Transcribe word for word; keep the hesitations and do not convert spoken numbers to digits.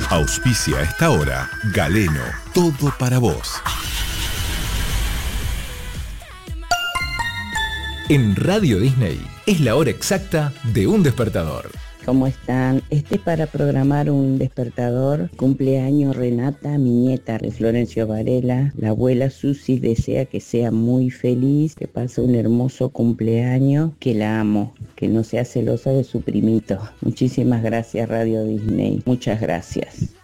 Auspicia a esta hora Galeno, todo para vos. En Radio Disney es la hora exacta de un despertador. ¿Cómo están? Este es para programar un despertador. Cumpleaños Renata, mi nieta de Florencio Varela. La abuela Susi desea que sea muy feliz, que pase un hermoso cumpleaños, que la amo, que no sea celosa de su primito. Muchísimas gracias Radio Disney. Muchas gracias.